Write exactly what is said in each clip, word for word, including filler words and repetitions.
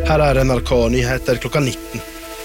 Her er N R K Nyheter klokka nitten.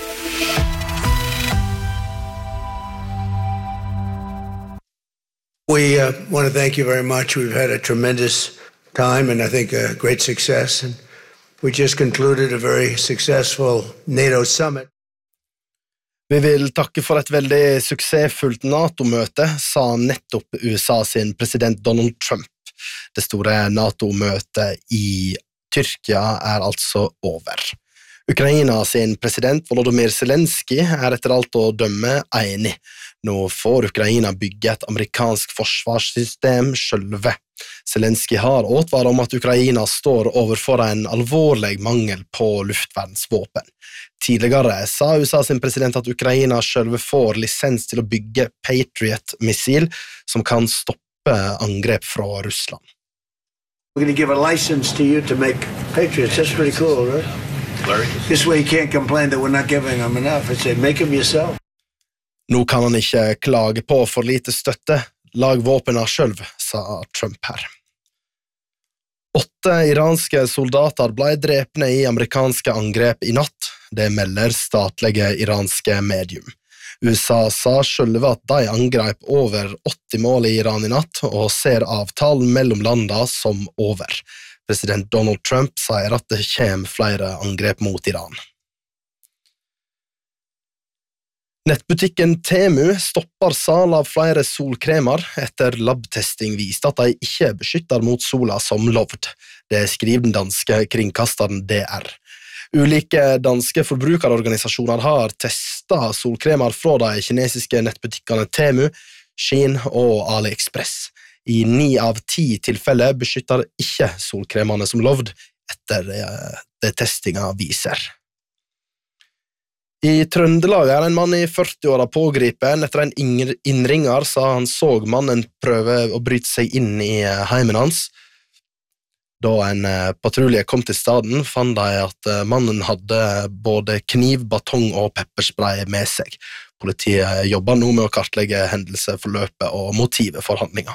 We uh, want to thank you very much. We've had a tremendous time and I think a great success. And we just concluded a very successful NATO summit. Vi vil takke for et veldig suksessfullt NATO-møte, sa nettopp U S A sin president Donald Trump. Det store NATO-møtet i Tyrkia er altså over. Ukraina sin president Volodymyr Zelensky er etter alt å dømme enig. Nå får Ukraina bygge et amerikansk forsvarssystem sjølve. Zelensky har advart om at Ukraina står overfor en alvorlig mangel på luftvernsvåpen. Tidligere sa U S A sin president at Ukraina sjølve får lisens til å bygge Patriot-missil som kan stoppe angrep fra Russland. We're going to give a license to you to make Patriots. That's pretty cool, right? Larry? This way you can't complain that we're not giving them enough. I said, make them yourself. Nå kan han ikke klage på for lite støtte. Lag våpena selv, sa Trump her. Åtte iranske soldater ble drepne i amerikanske angrep i natt. Det melder statlige iranske medium. U S A sa selv at de angrep over åtti mål i Iran i natt og ser avtalen mellom landa som over. President Donald Trump sier at det kommer flere angrep mot Iran. Nettbutikken Temu stopper sal av flere solkremer etter labtesting viste at de ikke beskytter mot sola som lovd. Det skriver den danske kringkasteren D R. Ulike danske forbrukerorganisasjoner har testet solkremer fra de kinesiske nettbutikkene Temu, Shein og AliExpress. I ni av ti tilfeller beskytter ikke solkremene som lovd etter det testinga viser. I Trøndelag er en mann i førti-åra pågripen etter en innringer, sa han så mannen prøve å bryte seg inn i heimen hans. Da en patrulje kom til staden, fant de at mannen hadde både kniv, batong og pepperspray med seg. Politiet jobber nå med å kartlegge hendelsesforløpet og motivet for handlinga.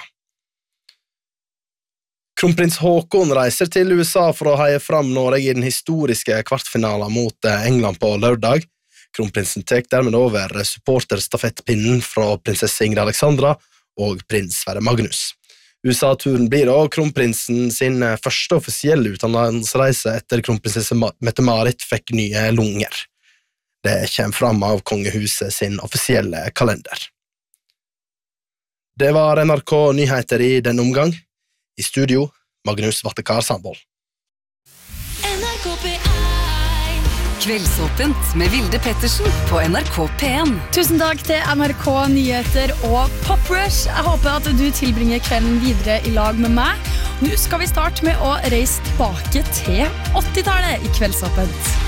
Kronprins Haakon reiser til U S A for å heie fram Norge i den historiske kvartfinalen mot England på lørdag. Kronprinsen tek dermed over supporterstafettpinnen fra prinsesse Ingrid Alexandra og prins Sverre Magnus. U S A-turen blir da kronprinsen sin første offisielle utenlandsreise etter kronprinsesse Mette-Marit fikk nye lunger. Det kommer fram av kongehuset sin offisielle kalender. Det var N R K Nyheter i denne omgang. I studio, Magnus Vattekar Sandvold. N R K P én Kveldsåpent med Vilde Pettersen på N R K P én. Tusen takk til N R K Nyheter og Pop Rush. Jeg håper at du tilbringer kvelden videre i lag med meg. Nå skal vi starte med å reise tilbake til åttitallet i Kveldsåpent.